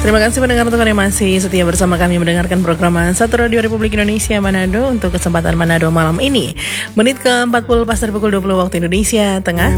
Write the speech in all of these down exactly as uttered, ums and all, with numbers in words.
Terima kasih pendengar untuk yang masih setia bersama kami mendengarkan program Satu Radio Republik Indonesia Manado untuk kesempatan Manado malam ini. Menit ke empat puluh pas dari pukul dua puluh waktu Indonesia Tengah.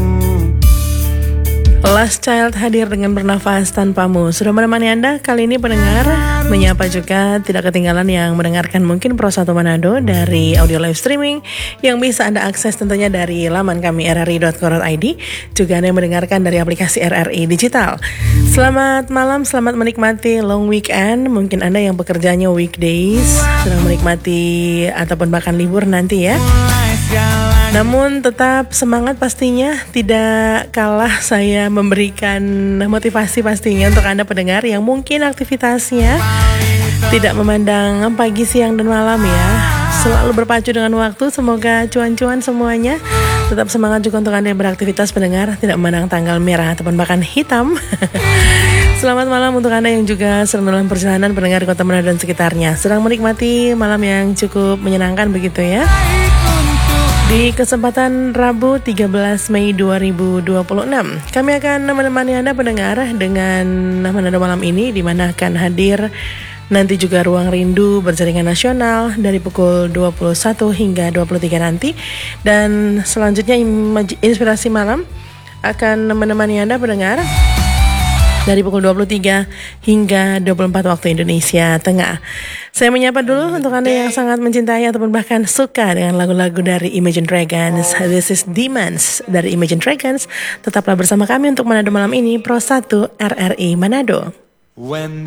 Last Child hadir dengan bernafas tanpamu. Sudah menemani Anda kali ini pendengar. Menyapa juga tidak ketinggalan yang mendengarkan mungkin Pro satu Manado dari audio live streaming yang bisa Anda akses tentunya dari laman kami r r i dot co dot i d. Juga Anda yang mendengarkan dari aplikasi R R I Digital. Selamat malam, selamat menikmati long weekend. Mungkin Anda yang bekerjanya weekdays sedang menikmati ataupun bahkan libur nanti ya. Namun tetap semangat pastinya, tidak kalah saya memberikan motivasi pastinya untuk Anda pendengar yang mungkin aktivitasnya tidak memandang pagi, siang, dan malam ya. Selalu berpacu dengan waktu, semoga cuan-cuan semuanya. Tetap semangat juga untuk Anda yang beraktivitas pendengar, tidak memandang tanggal merah ataupun bahkan hitam. Selamat malam untuk Anda yang juga sedang dalam perjalanan pendengar di Kota Manado dan sekitarnya. Sedang menikmati malam yang cukup menyenangkan begitu ya. Di kesempatan Rabu tiga belas Mei dua ribu dua puluh enam, kami akan menemani Anda pendengar dengan Manado malam ini, di mana akan hadir nanti juga Ruang Rindu Berjaringan Nasional dari pukul dua puluh satu hingga dua puluh tiga nanti. Dan selanjutnya Inspirasi Malam akan menemani Anda pendengar dari pukul dua puluh tiga hingga dua puluh empat waktu Indonesia Tengah. Saya menyapa dulu untuk Anda yang sangat mencintai ataupun bahkan suka dengan lagu-lagu dari Imagine Dragons. This is Demons dari Imagine Dragons. Tetaplah bersama kami untuk Manado malam ini, Pro satu R R I Manado. When